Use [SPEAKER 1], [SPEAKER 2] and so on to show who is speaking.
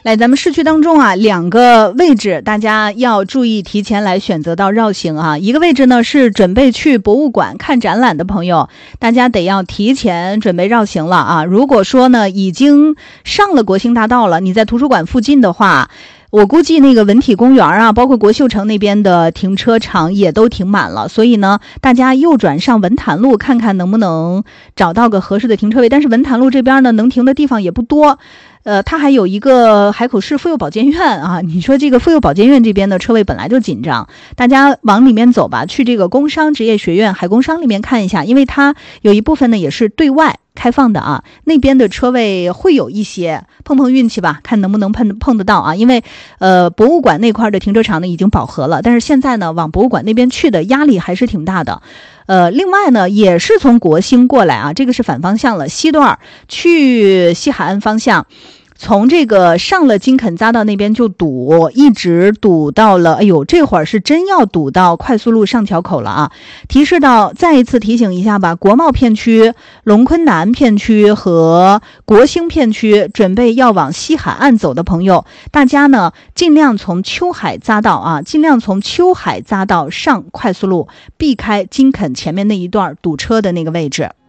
[SPEAKER 1] 来，咱们市区当中啊，2个位置大家要注意提前来选择到绕行啊。一个位置呢是准备去博物馆看展览的朋友，大家得要提前准备绕行了啊。如果说呢已经上了国兴大道了，你在图书馆附近的话，我估计那个文体公园啊，包括国秀城那边的停车场也都停满了，所以呢，大家右转上文坛路，看看能不能找到个合适的停车位。但是文坛路这边呢，能停的地方也不多。它还有一个海口市妇幼保健院啊，你说这个妇幼保健院这边的车位本来就紧张，大家往里面走吧，去这个工商职业学院海工商里面看一下，因为它有一部分呢也是对外开放的啊，那边的车位会有一些，碰碰运气吧，看能不能碰得到啊。因为博物馆那块的停车场呢已经饱和了，但是现在呢往博物馆那边去的压力还是挺大的。另外呢也是从国兴过来啊，这个是反方向了，西段去西海岸方向，从这个上了金肯匝道那边就堵，一直堵到了，哎呦，这会儿是真要堵到快速路上桥口了啊！再一次提醒一下吧，国贸片区、龙昆南片区和国兴片区准备要往西海岸走的朋友，大家呢尽量从秋海匝道上快速路，避开金肯前面那一段堵车的那个位置。